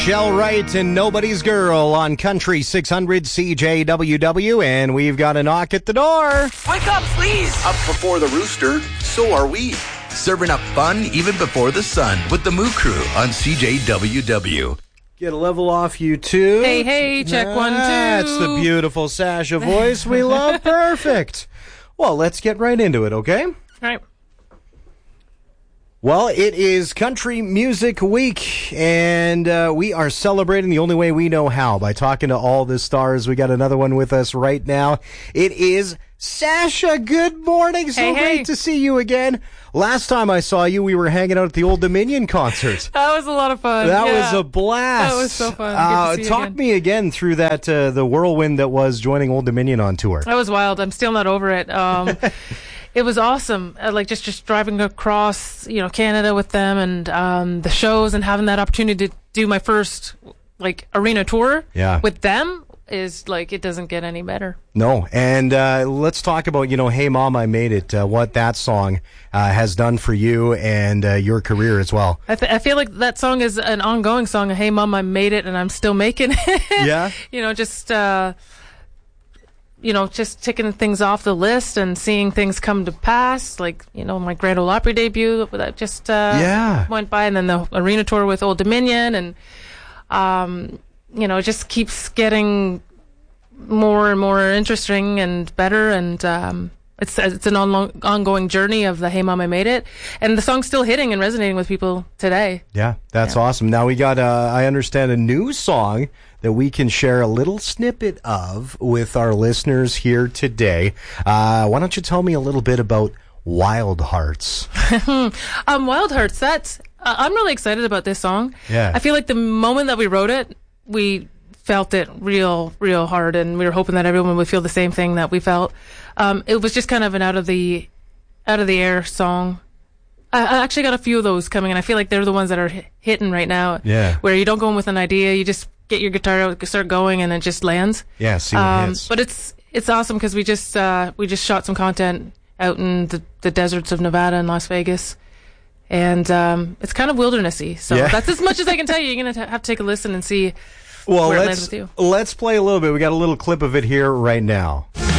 Shell Wright and Nobody's Girl on Country 600 CJWW, and we've got a knock at the door. Wake up, please! Up before the rooster, so are we. Serving up fun even before the sun with the Moo Crew on CJWW. Get a level off you two. Hey, check 1, 2. That's the beautiful Sasha voice we love. Perfect. Well, let's get right into it, okay? All right. Well, it is Country Music Week, and we are celebrating the only way we know how, by talking to all the stars. We got another one with us right now. It is Sasha. Good morning. So great to see you again. Last time I saw you, we were hanging out at the Old Dominion concert. That was a lot of fun. That was a blast. That was so fun. Good to see you talk again. me again through that the whirlwind that was joining Old Dominion on tour. That was wild. I'm still not over it. It was awesome. Like just driving across, Canada with them, and the shows, and having that opportunity to do my first arena tour with them is it doesn't get any better. No, and let's talk about Hey Mom, I Made It. What that song has done for you and your career as well. I feel like that song is an ongoing song. Hey Mom, I Made It, and I'm still making it. Yeah. Just ticking things off the list and seeing things come to pass, my Grand Ole Opry debut that just went by, and then the arena tour with Old Dominion, and it just keeps getting more and more interesting and better, and it's an ongoing journey of the Hey Mom, I Made It, and the song's still hitting and resonating with people today. Yeah, that's awesome. Now we got, I understand, a new song that we can share a little snippet of with our listeners here today. Why don't you tell me a little bit about Wild Hearts? Wild Hearts, that's I'm really excited about this song. Yeah. I feel like the moment that we wrote it, we felt it real hard, and we were hoping that everyone would feel the same thing that we felt. It was just kind of an out of the air song. I actually got a few of those coming, and I feel like they're the ones that are hitting right now. Yeah. Where you don't go in with an idea, you just get your guitar out, start going, and it just lands. Yeah, see what hits. But it's awesome because we just shot some content out in the deserts of Nevada and Las Vegas, and it's kind of wildernessy. So that's as much as I can tell you. You're gonna have to take a listen and see where it lands with you. Let's play a little bit. We got a little clip of it here right now.